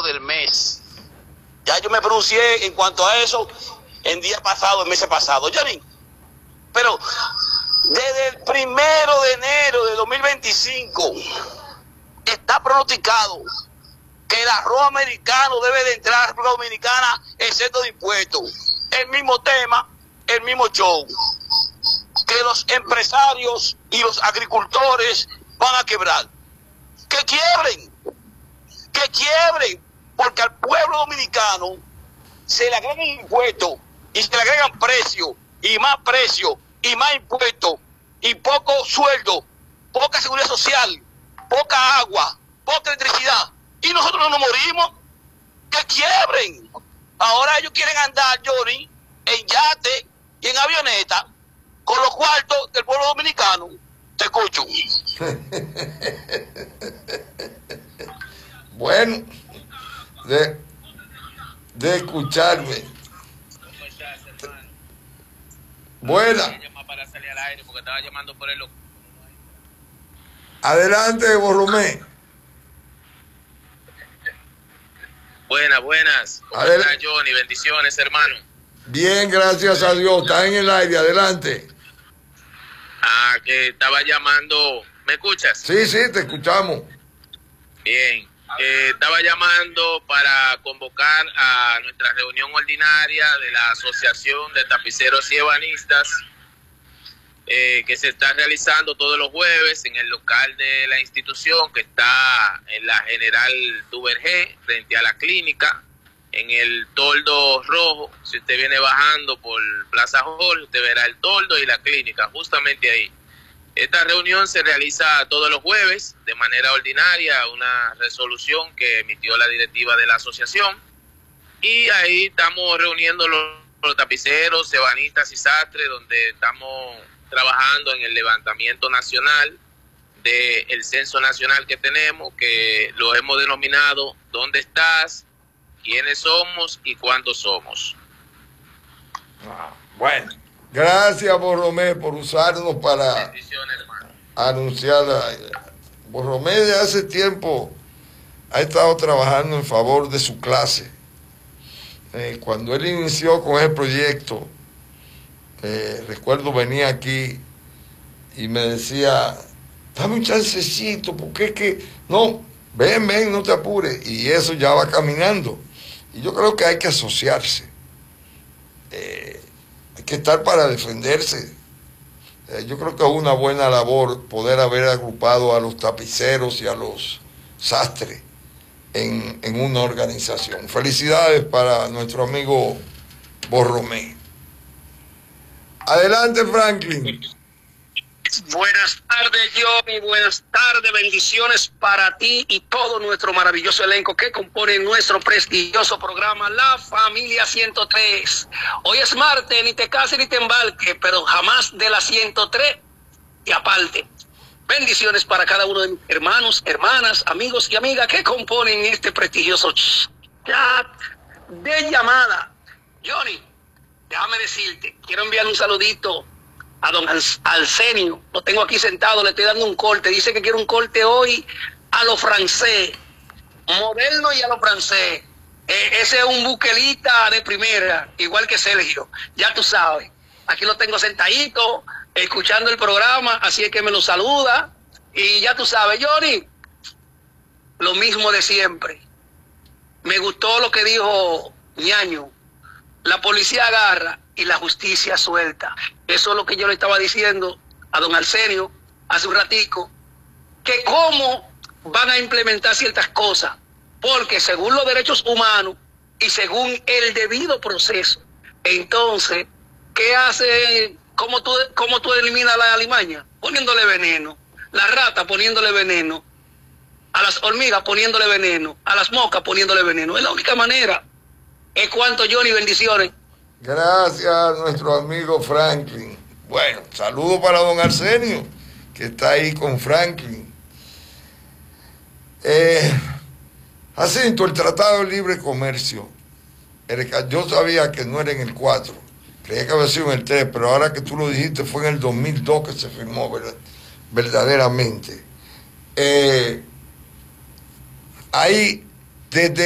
del mes. Ya yo me pronuncié en cuanto a eso el mes pasado, Johnny. Pero desde el 1 de enero de 2025 está pronosticado que el arroz americano debe de entrar a la República Dominicana excepto de impuestos. El mismo tema, el mismo show. Que los empresarios y los agricultores van a quebrar. Que quiebren, porque al pueblo dominicano se le agregan impuestos y se le agregan precios y más impuestos y poco sueldo, poca seguridad social, poca agua, poca electricidad, y nosotros no nos morimos. Que quiebren. Ahora ellos quieren andar, Johnny, en yate y en avioneta con los cuartos del pueblo dominicano. Te escucho. Bueno, de escucharme. Buena. Adelante, Borromé. Buenas. ¿Cómo está, Johnny? Bendiciones, hermano. Bien, gracias a Dios. Está en el aire, adelante. Que estaba llamando. ¿Me escuchas? Sí, te escuchamos. Bien. Estaba llamando para convocar a nuestra reunión ordinaria de la Asociación de Tapiceros y Ebanistas, que se está realizando todos los jueves en el local de la institución, que está en la General Duvergé, frente a la clínica, en el toldo rojo. Si usted viene bajando por Plaza Jorge, usted verá el toldo y la clínica, justamente ahí. Esta reunión se realiza todos los jueves de manera ordinaria, una resolución que emitió la directiva de la asociación, y ahí estamos reuniendo los tapiceros, ebanistas y sastres, donde estamos trabajando en el levantamiento nacional del censo nacional que tenemos, que lo hemos denominado ¿Dónde estás?, quiénes somos y cuántos somos. Bueno, gracias, Borromé, por usarnos para anunciar. Borromé de hace tiempo ha estado trabajando en favor de su clase. Cuando él inició con ese proyecto, recuerdo venía aquí y me decía, dame un chancecito, porque es que, no, ven, no te apures, y eso ya va caminando. Y yo creo que hay que asociarse, hay que estar para defenderse. Yo creo que es una buena labor poder haber agrupado a los tapiceros y a los sastres en una organización. Felicidades para nuestro amigo Borromé. Adelante, Franklin. Buenas tardes, Johnny. Buenas tardes, bendiciones para ti y todo nuestro maravilloso elenco que compone nuestro prestigioso programa La Familia 103. Hoy es martes, ni te cases ni te embarques, pero jamás de la 103 y aparte. Bendiciones para cada uno de mis hermanos, hermanas, amigos y amigas que componen este prestigioso chat de llamada. Johnny, déjame decirte, quiero enviar un saludito a don Arsenio. Lo tengo aquí sentado, le estoy dando un corte. Dice que quiere un corte hoy a lo francés, moderno y a lo francés. Ese es un buquelita de primera, igual que Sergio. Ya tú sabes. Aquí lo tengo sentadito, escuchando el programa, así es que me lo saluda. Y ya tú sabes, Johnny, lo mismo de siempre. Me gustó lo que dijo Ñaño. La policía agarra y la justicia suelta. Eso es lo que yo le estaba diciendo a don Arsenio hace un ratico, que cómo van a implementar ciertas cosas, porque según los derechos humanos y según el debido proceso, entonces, ¿qué hace? ¿Cómo tú eliminas la alimaña? Poniéndole veneno. La rata poniéndole veneno. A las hormigas poniéndole veneno. A las moscas poniéndole veneno. Es la única manera. Es cuanto, Johnny, bendiciones. Gracias a nuestro amigo Franklin. Bueno, saludo para don Arsenio, que está ahí con Franklin. Jacinto, el Tratado de Libre Comercio. Yo sabía que no era en el 4, creía que había sido en el 3, pero ahora que tú lo dijiste fue en el 2002 que se firmó, verdaderamente. Ahí, desde